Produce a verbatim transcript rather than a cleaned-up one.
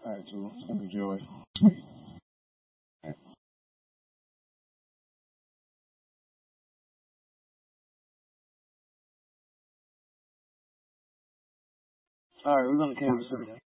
All right, so it's gonna be Joey. All right, we're gonna Kansas City.